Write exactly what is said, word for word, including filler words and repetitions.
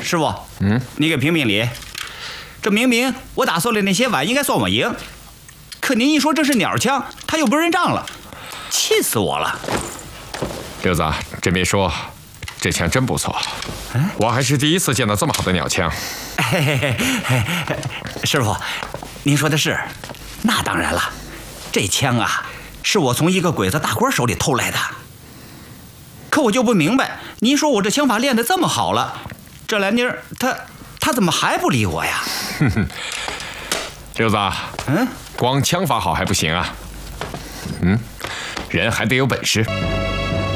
师傅，嗯，你给评评理。这明明我打错了那些碗，应该算我赢，可您一说这是鸟枪，他又不认账了，气死我了。 六子，真别说，这枪真不错，我还是第一次见到这么好的鸟枪。 嘿嘿嘿嘿，师傅，您说的是，那当然了，这枪啊，是我从一个鬼子大官手里偷来的。可我就不明白，您说我这枪法练得这么好了，这兰妮儿她她怎么还不理我呀？ 哼哼，六子， 嗯， 光枪法好还不行啊，嗯，人还得有本事。